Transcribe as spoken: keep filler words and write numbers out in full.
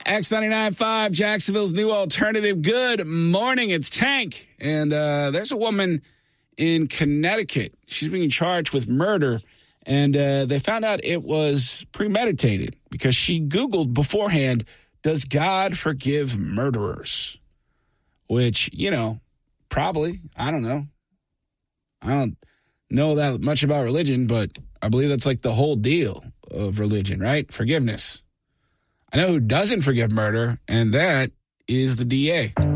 X ninety-nine point five, Jacksonville's new alternative. Good morning. It's Tank. And uh, there's a woman in Connecticut. She's being charged with murder. And uh, they found out it was premeditated because she Googled beforehand, does God forgive murderers? Which, you know, probably. I don't know. I don't know that much about religion, but I believe that's like the whole deal of religion, right? Forgiveness. I know who doesn't forgive murder, and that is the D A.